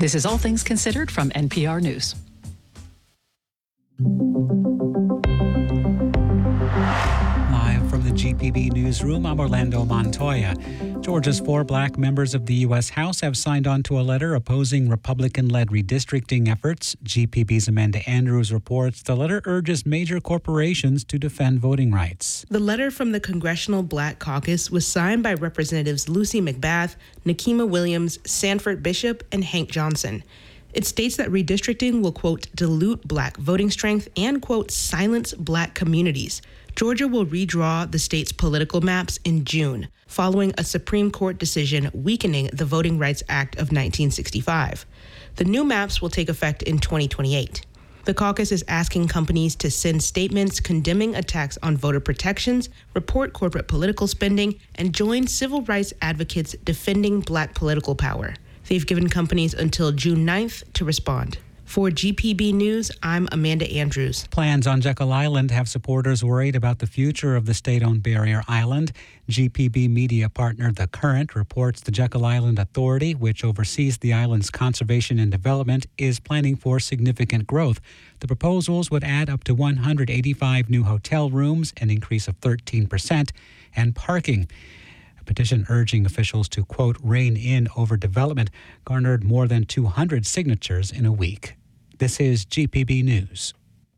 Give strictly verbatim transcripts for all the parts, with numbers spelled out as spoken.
This is All Things Considered from N P R News. Live from the G P B newsroom, I'm Orlando Montoya. Georgia's four black members of the U S House have signed on to a letter opposing Republican-led redistricting efforts. G P B's Amanda Andrews reports the letter urges major corporations to defend voting rights. The letter from the Congressional Black Caucus was signed by Representatives Lucy McBath, Nikema Williams, Sanford Bishop, and Hank Johnson. It states that redistricting will, quote, dilute black voting strength and, quote, silence black communities. Georgia will redraw the state's political maps in June, following a Supreme Court decision weakening the Voting Rights Act of nineteen sixty-five. The new maps will take effect in twenty twenty-eight. The caucus is asking companies to send statements condemning attacks on voter protections, report corporate political spending, and join civil rights advocates defending black political power. They've given companies until June ninth to respond. For G P B News, I'm Amanda Andrews. Plans on Jekyll Island have supporters worried about the future of the state-owned barrier island. G P B media partner The Current reports the Jekyll Island Authority, which oversees the island's conservation and development, is planning for significant growth. The proposals would add up to one hundred eighty-five new hotel rooms, an increase of thirteen percent, and parking. A petition urging officials to, quote, rein in overdevelopment garnered more than two hundred signatures in a week. This is G P B News.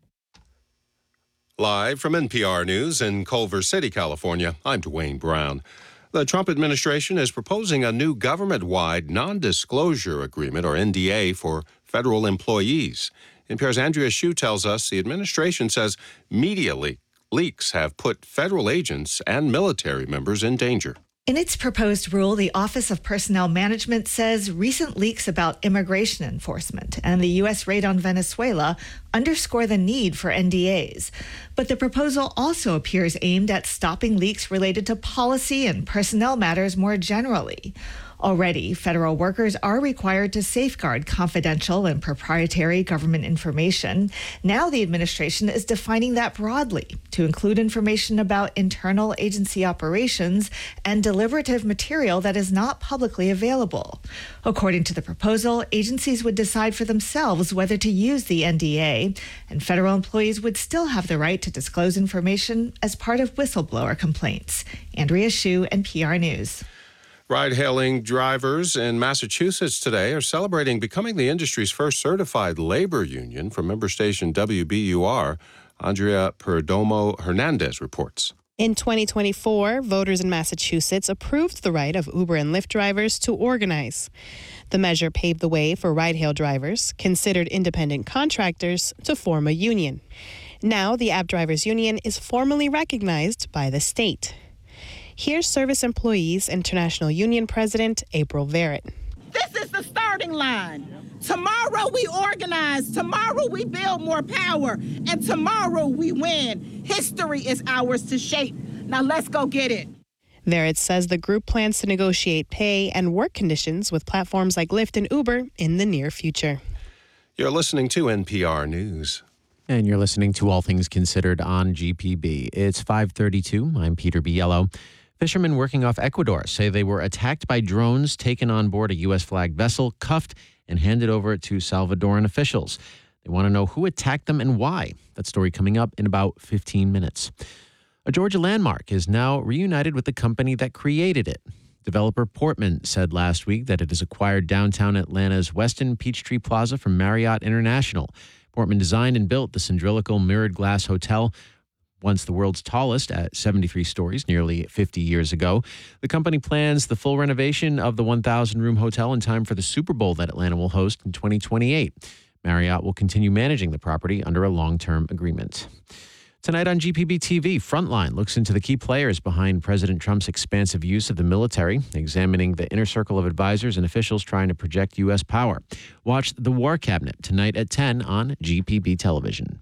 Live from N P R News in Culver City, California, I'm Dwayne Brown. The Trump administration is proposing a new government-wide non-disclosure agreement, or N D A, for federal employees. N P R's Andrea Hsu tells us the administration says media le- leaks have put federal agents and military members in danger. In its proposed rule, the Office of Personnel Management says recent leaks about immigration enforcement and the U S raid on Venezuela underscore the need for N D As. But the proposal also appears aimed at stopping leaks related to policy and personnel matters more generally. Already, federal workers are required to safeguard confidential and proprietary government information. Now the administration is defining that broadly to include information about internal agency operations and deliberative material that is not publicly available. According to the proposal, agencies would decide for themselves whether to use the N D A, and federal employees would still have the right to disclose information as part of whistleblower complaints. Andrea Hsu, N P R News. Ride-hailing drivers in Massachusetts today are celebrating becoming the industry's first certified labor union. From member station W B U R, Andrea Perdomo Hernandez reports. In twenty twenty-four, voters in Massachusetts approved the right of Uber and Lyft drivers to organize. The measure paved the way for ride-hail drivers, considered independent contractors, to form a union. Now, the App Drivers Union is formally recognized by the state. Here's Service Employees International Union President April Verrett. This is the starting line. Tomorrow we organize. Tomorrow we build more power. And tomorrow we win. History is ours to shape. Now let's go get it. Verrett says the group plans to negotiate pay and work conditions with platforms like Lyft and Uber in the near future. You're listening to N P R News. And you're listening to All Things Considered on G P B. It's five thirty-two. I'm Peter Biello. Fishermen working off Ecuador say they were attacked by drones taken on board a U S-flagged vessel, cuffed, and handed over to Salvadoran officials. They want to know who attacked them and why. That story coming up in about fifteen minutes. A Georgia landmark is now reunited with the company that created it. Developer Portman said last week that it has acquired downtown Atlanta's Westin Peachtree Plaza from Marriott International. Portman designed and built the cylindrical mirrored glass hotel, once the world's tallest at seventy-three stories nearly fifty years ago. The company plans the full renovation of the one thousand room hotel in time for the Super Bowl that Atlanta will host in twenty twenty-eight. Marriott will continue managing the property under a long-term agreement. Tonight on G P B T V, Frontline looks into the key players behind President Trump's expansive use of the military, examining the inner circle of advisors and officials trying to project U S power. Watch The War Cabinet tonight at ten on G P B Television.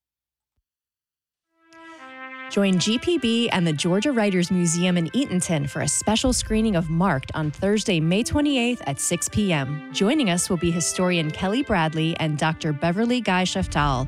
Join G P B and the Georgia Writers Museum in Eatonton for a special screening of Marked on Thursday, May twenty-eighth at six p.m. Joining us will be historian Kelly Bradley and Doctor Beverly Guy Sheftal.